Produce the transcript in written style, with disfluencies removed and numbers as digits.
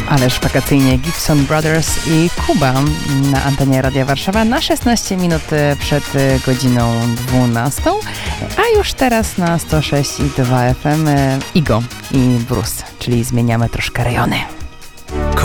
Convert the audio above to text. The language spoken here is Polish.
Ależ wakacyjnie Gibson Brothers i Kuba na antenie Radia Warszawa na 16 minut przed godziną 12, a już teraz na 106,2 FM Igo i Bruce, czyli zmieniamy troszkę rejony.